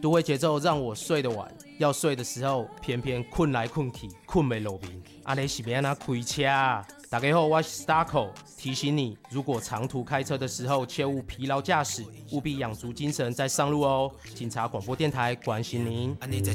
都会节奏让我睡得晚，要睡的时候偏偏困来困去，困没落眠。安尼是要安怎开车啊？大家好，我是 Starco， 提醒你，如果长途开车的时候切勿疲劳驾驶，务必养足精神再上路哦。警察广播电台关心您。